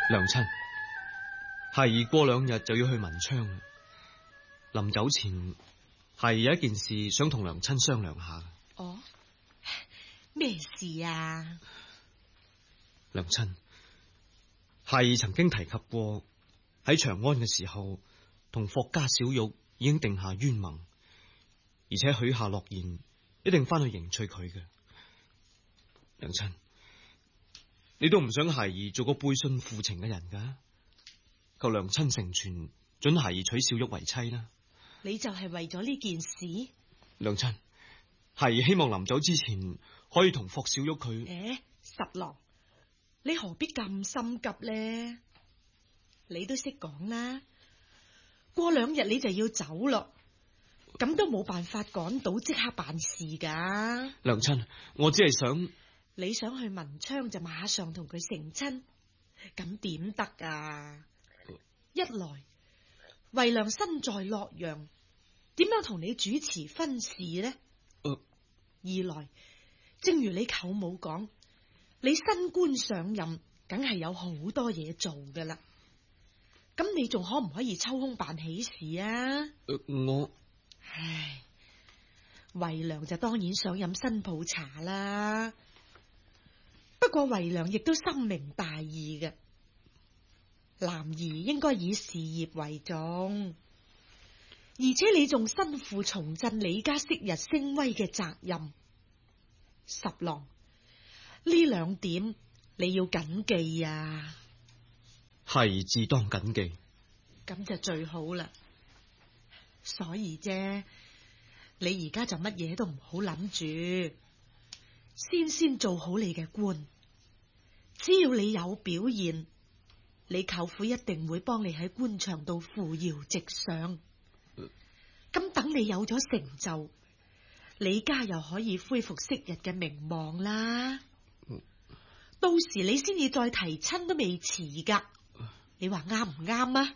娘親，係過2日就要去文昌啦。臨走前係有一件事想同娘親商量下。 哦，咩事啊？ 娘親，係曾經提及過喺長安嘅時候，同霍家小玉已經定下冤盟，而且許下諾言，一定翻去迎娶佢嘅。娘親，你都唔想孩兒做個背信負情嘅人噶？求娘親成全，准孩兒娶小玉為妻啦。 你就係為咗呢件事？ 娘親，孩兒希望臨走之前可以同霍小玉佢。 十郎，你何必咁心急呢？你都識講啦，過2日你就要走咯，咁都冇辦法趕到即刻辦事噶。 娘親，我只係想， 你想去文昌就馬上同佢成親，咁點得啊？一來惠良身在洛陽，點樣同你主持婚事呢？二來，正如你舅母講，你新官上任，梗係有好多嘢做噶啦。咁你仲可唔可以抽空辦喜事啊？惠良就當然想飲新抱茶啦。不過惠良亦都深明大義嘅，男兒應該以事業為重，而且你仲身負重振李家昔日聲威嘅責任。十郎，呢2點你要謹記啊。 係自當謹記。 咁就最好啦。所以啫，你而家就乜嘢都唔好諗住，先做好你嘅官。只要你有表現，你舅父一定會幫你喺官場度扶搖直上。咁等你有咗成就，李家又可以恢復昔日嘅名望啦。到時你先至再提親都未遲噶。你話啱唔啱啊？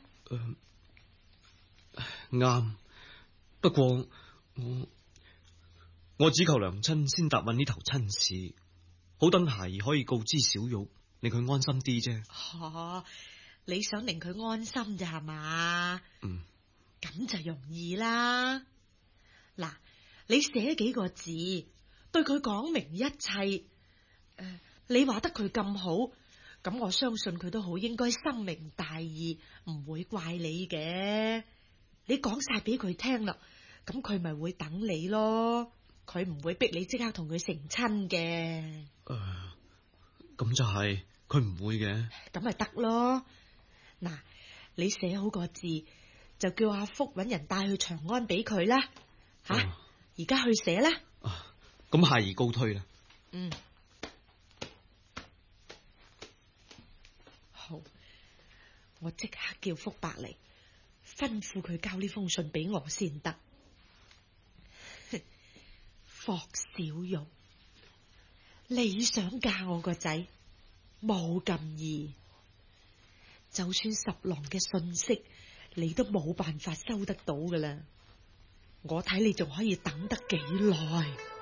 啱。不過我只求娘親先答應呢頭親事，好等孩兒可以告知小玉，令佢安心啲啫。 你想令佢安心咋係嘛？咁就容易啦。嗱，你寫幾個字，對佢講明一切。你話得佢咁好，咁我相信佢都好應該深明大義，唔會怪你嘅。你講晒俾佢聽啦，咁佢咪會等你咯，佢唔會逼你即刻同佢成親嘅。 咁就係佢唔會嘅。 咁咪得咯。嗱，你寫好個字，就叫阿福搵人帶去長安俾佢啦。而家去寫啦。 咁孩兒告退啦。 好，我即刻叫福伯嚟，吩咐佢交呢封信俾我先得。霍小玉，你想嫁我個仔，冇咁易。就算十郎嘅信息，你都冇辦法收得到噶啦。我睇你仲可以等得幾耐。